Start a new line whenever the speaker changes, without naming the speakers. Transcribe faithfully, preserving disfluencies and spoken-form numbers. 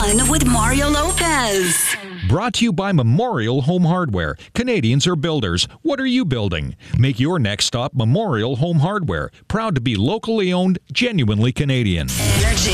on with Mario Lopez.
Brought to you by Memorial Home Hardware. Canadians are builders. What are you building? Make your next stop Memorial Home Hardware. Proud to be locally owned, genuinely Canadian.